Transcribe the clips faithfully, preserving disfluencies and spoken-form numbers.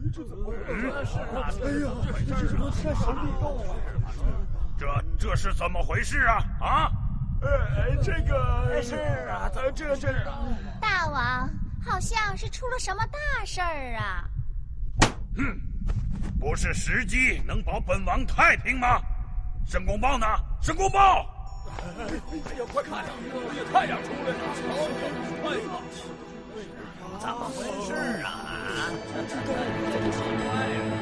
这怎么回事啊？哎呀，这怎么在手里动啊？ 这这是怎么回事啊？啊？ 呃，这个是啊，这这这…… 大王，好像是出了什么大事儿啊！ 哼，不是时机能保本王太平吗？申公豹呢？申公豹！ 哎呀，快看呀，太阳出来了！哎呀， 怎么回事啊？ 真奇怪呀！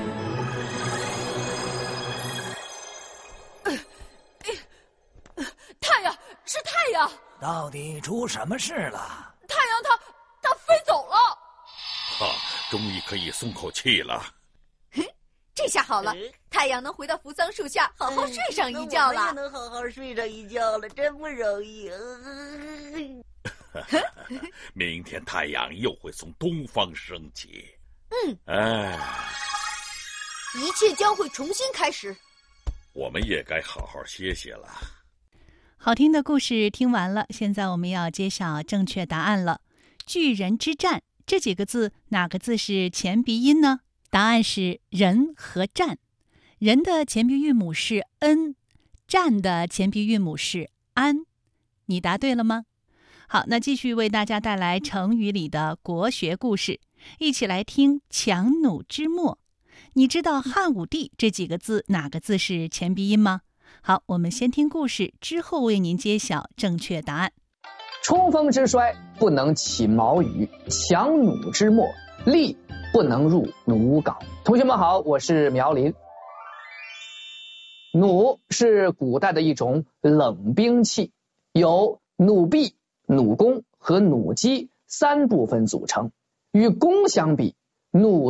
太阳是太阳， 到底出什么事了？ 太阳它它飞走了。 哈，终于可以松口气了。 这下好了，太阳能回到扶桑树下好好睡上一觉了。 我也能好好睡上一觉了，真不容易。 明天太阳又会从东方升起。 嗯， 哎， 一切将会重新开始。 我们也该好好歇歇了。 好听的故事听完了，现在我们要揭晓正确答案了。巨人之战这几个字，哪个字是前鼻音呢？答案是人和战。人的前鼻韵母是 n， 战的前鼻韵母是安。你答对了吗？好，那继续为大家带来成语里的国学故事，一起来听强弩之末。你知道汉武帝这几个字哪个字是前鼻音吗？好，我们先听故事，之后为您揭晓正确答案。 冲锋之衰，不能起毛羽；强弩之末，力不能入弩缟。同学们好，我是苗林。弩是古代的一种冷兵器，由弩臂、弩弓和弩机三部分组成。与弓相比，弩